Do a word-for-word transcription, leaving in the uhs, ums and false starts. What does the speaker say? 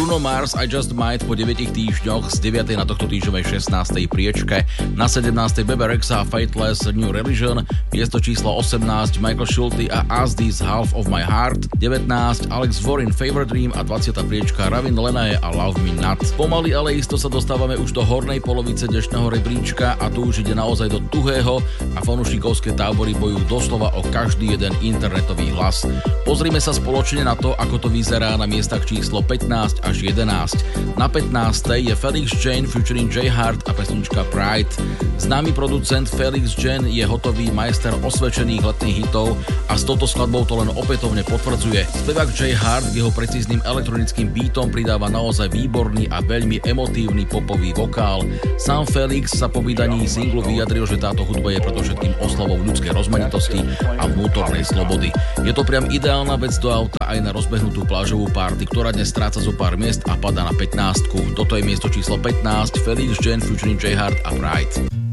Bruno Mars I Just Might po deviatich týždňoch z deviatej na tohto týždňovej šestnástej priečke. Na sedemnástej Bebe Rexha Fateless New Religion, miesto číslo osemnásť Michael Schulte a As This Half of My Heart, devätnásť Alex Warren Fever Dream a dvadsiata priečka Ravin Lenae a Love Me Not. Pomaly ale isto sa dostávame už do hornej polovice dnešného rebríčka a tu už ide naozaj do tuhého a fanúšikovské tábory bojujú doslova o každý jeden internetový hlas. Pozrime sa spoločne na to, ako to vyzerá na miestach číslo pätnásť až jedenásť. Na pätnástej je Felix Jane featuring J Hart a pesnička Pride. Známy producent Felix Jane je hotový majster osvedčených letných hitov a s touto skladbou to len opätovne potvrdzuje. Spevák J Hart k jeho precíznym elektronickým beatom pridáva naozaj výborný a veľmi emotívny popový vokál. Sám Felix sa po vydaní singlu vyjadril, že táto hudba je predovšetkým oslavou ľudskej rozmanitosti a vnútornej slobody. Je to priam ideálna vec do auta aj na rozbehnutú plážovú party, ktorá dnes stráca zo pár miest a padá na pätnástku. Toto je miesto číslo pätnásť, Felix Jane featuring J Hart a Pride.